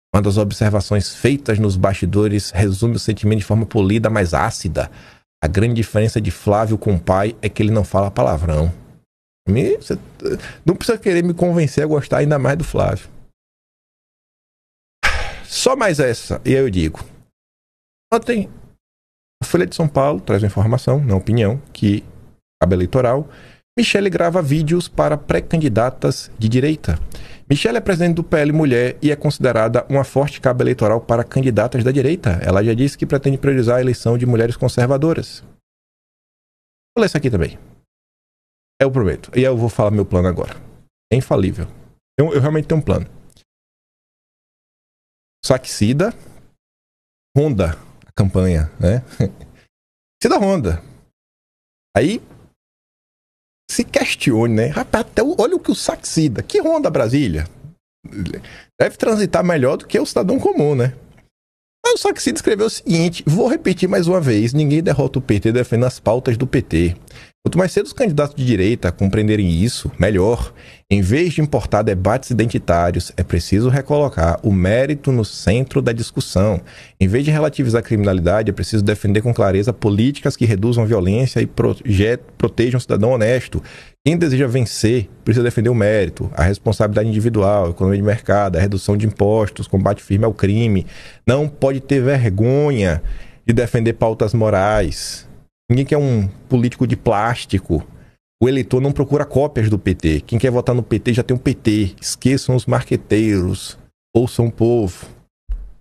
Uma das observações feitas nos bastidores resume o sentimento de forma polida, mas ácida. A grande diferença de Flávio com o pai é que ele não fala palavrão. Você não precisa querer me convencer a gostar ainda mais do Flávio. Só mais essa, e aí eu digo. Ontem, a Folha de São Paulo traz uma informação, na opinião, que cabo eleitoral, Michele grava vídeos para pré-candidatas de direita. Michele é presidente do PL Mulher e é considerada uma forte cabo eleitoral para candidatas da direita. Ela já disse que pretende priorizar a eleição de mulheres conservadoras. Vou ler isso aqui também. Eu prometo. E eu vou falar meu plano agora. É infalível. Eu realmente tenho um plano. Saxida, Honda, a campanha, né? Cida Honda. Aí se questione, né? Rapaz, até olha o que o Saxida, que Honda Brasília, deve transitar melhor do que o cidadão comum, né? Mas o Saxida escreveu o seguinte, vou repetir mais uma vez, ninguém derrota o PT defendendo as pautas do PT. Quanto mais cedo os candidatos de direita compreenderem isso, melhor. Em vez de importar debates identitários, é preciso recolocar o mérito no centro da discussão. Em vez de relativizar a criminalidade, é preciso defender com clareza políticas que reduzam a violência e protejam o cidadão honesto. Quem deseja vencer precisa defender o mérito, a responsabilidade individual, a economia de mercado, a redução de impostos, combate firme ao crime. Não pode ter vergonha de defender pautas morais. Ninguém quer um político de plástico. O eleitor não procura cópias do PT. Quem quer votar no PT já tem um PT. Esqueçam os marqueteiros. Ouçam o povo.